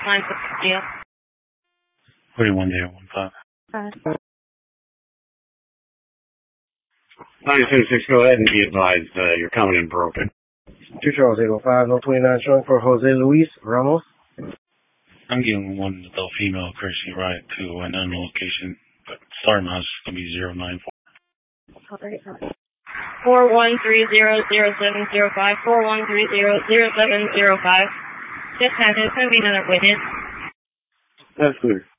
line for deal. 41-15. 976, go ahead and be advised, you're coming in broken. 2 Charles 805, no 29 showing for Jose Luis Ramos. I'm getting one adult female courtesy ride to an unknown location, but star miles is going to be 094. 41300705, 41300705. Dispatch, it's going to be another witness. That's clear.